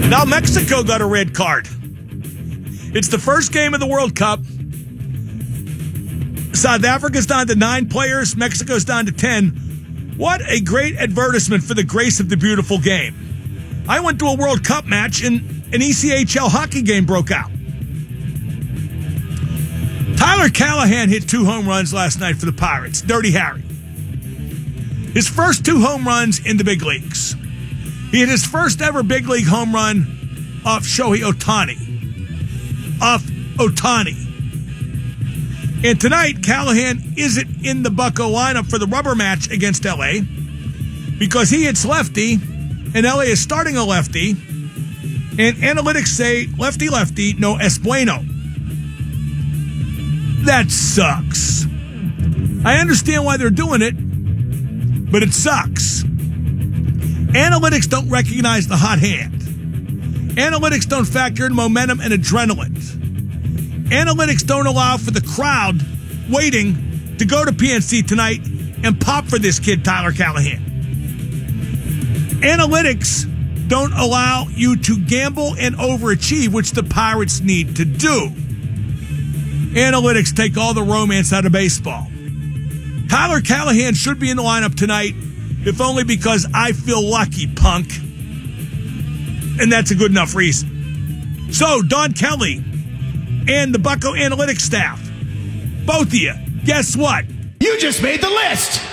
Now Mexico got a red card. It's the first game of the World Cup. South Africa's down to 9 players. Mexico's down to 10. What a great advertisement for the grace of the beautiful game. I went to a World Cup match and an ECHL hockey game broke out. Tyler Callahan hit 2 home runs last night for the Pirates. Dirty Harry. His first 2 home runs in the big leagues. He hit his first ever big league home run off Shohei Ohtani. And tonight, Callahan isn't in the Bucco lineup for the rubber match against L.A. because he hits lefty, and L.A. is starting a lefty, and analytics say lefty, no es bueno. That sucks. I understand why they're doing it, but it sucks. Analytics don't recognize the hot hand. Analytics don't factor in momentum and adrenaline. Analytics don't allow for the crowd waiting to go to PNC tonight and pop for this kid, Tyler Callahan. Analytics don't allow you to gamble and overachieve, which the Pirates need to do. Analytics take all the romance out of baseball. Tyler Callahan should be in the lineup tonight, if only because I feel lucky, punk. And that's a good enough reason. So, Don Kelly and the Bucco Analytics staff, both of you, guess what? You just made the list!